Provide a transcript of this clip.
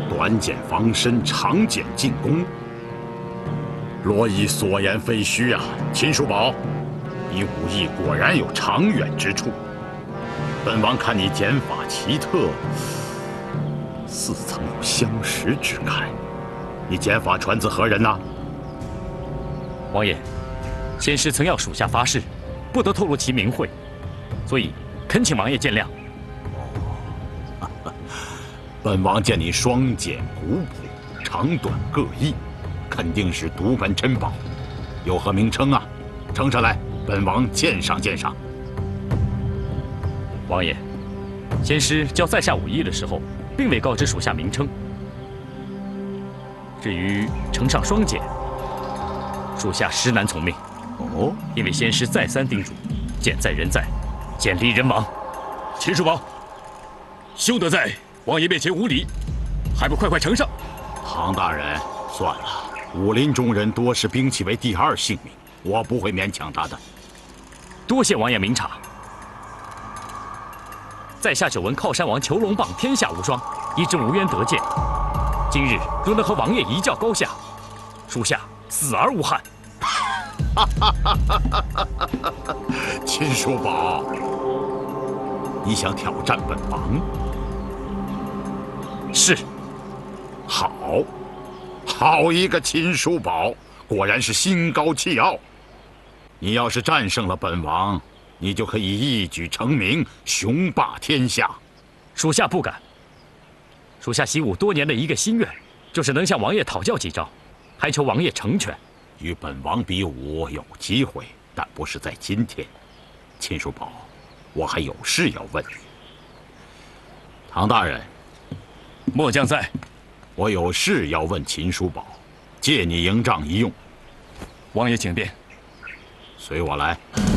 短剑防身，长剑进攻。罗伊所言非虚啊，秦叔宝，你武艺果然有长远之处。本王看你剑法奇特，似曾有相识之感。你剑法传自何人呐？ 王爷，仙师曾要属下发誓，不得透露其名讳，所以恳请王爷见谅。 本王见你双剑古朴，长短各异，肯定是独门珍宝，有何名称啊？呈上来，本王鉴赏鉴赏。 王爷，仙师教在下武艺的时候，并未告知属下名称。至于呈上双剑，属下实难从命。 哦， 因为仙师再三叮嘱，剑在人在，剑离人亡。 秦叔宝，休得在王爷面前无礼，还不快快呈上！ 唐大人，算了，武林中人多视兵器为第二性命，我不会勉强他的。 多谢王爷明察。在下久闻靠山王虬龙棒天下无双，一直无缘得见。今日若能和王爷一较高下，属下死而无憾。 秦叔宝，你想挑战本王？ 是。 好，好一个秦叔宝，果然是心高气傲。你要是战胜了本王，你就可以一举成名，雄霸天下。 属下不敢。属下习武多年的一个心愿，就是能向王爷讨教几招，还求王爷成全。 与本王比武有机会，但不是在今天。秦叔宝，我还有事要问你。唐大人， 末将在。 我有事要问秦叔宝，借你营帐一用。 王爷请便。 随我来。